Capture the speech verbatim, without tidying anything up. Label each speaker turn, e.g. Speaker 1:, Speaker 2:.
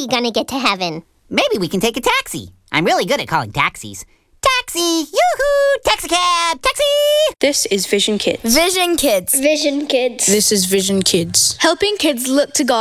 Speaker 1: we gonna get to heaven?
Speaker 2: Maybe we can take a taxi. I'm really good at calling taxis. Taxi! Yoo-hoo! Taxi cab! Taxi!
Speaker 3: This is Vision Kids.
Speaker 4: Vision Kids.
Speaker 5: Vision Kids.
Speaker 6: This is Vision Kids.
Speaker 4: Helping kids look to God